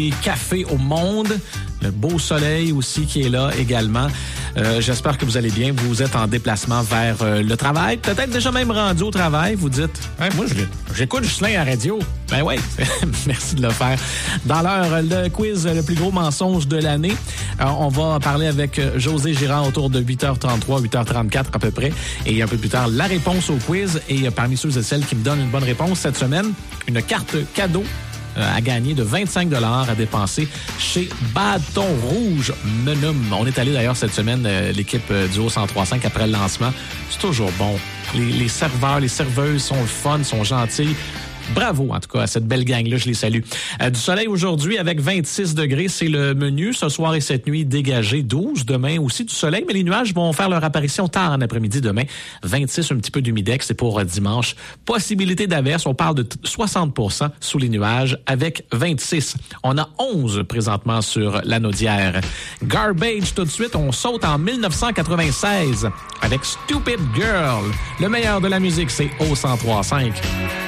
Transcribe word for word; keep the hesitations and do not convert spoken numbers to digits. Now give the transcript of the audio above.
café au monde. Le beau soleil aussi qui est là également. Euh, j'espère que vous allez bien. Vous êtes en déplacement vers euh, le travail. Peut-être déjà même rendu au travail. Vous dites, hey, moi, je, j'écoute Ghislain à la radio. Ben oui, merci de le faire. Dans l'heure, le quiz, le plus gros mensonge de l'année. Alors, on va parler avec José Girard autour de huit heures trente-trois, huit heures trente-quatre à peu près. Et un peu plus tard, la réponse au quiz. Et parmi ceux et celles qui me donnent une bonne réponse cette semaine, une carte cadeau à gagner de vingt-cinq dollars à dépenser chez Bâton Rouge Menum. On est allé d'ailleurs cette semaine, euh, l'équipe euh, du Haut cent trois cinq après le lancement. C'est toujours bon. Les, les serveurs, les serveuses sont le fun, sont gentils. Bravo, en tout cas, à cette belle gang-là, je les salue. Euh, du soleil aujourd'hui avec vingt-six degrés, c'est le menu. Ce soir et cette nuit, dégagé douze. Demain aussi du soleil, mais les nuages vont faire leur apparition tard en après-midi demain. vingt-six, un petit peu d'humidex, c'est pour dimanche. Possibilité d'averse, on parle de soixante pour cent sous les nuages avec vingt-six. On a onze présentement sur la Naudière. Garbage, tout de suite, on saute en dix-neuf cent quatre-vingt-seize avec Stupid Girl. Le meilleur de la musique, c'est Haut cent trois cinq.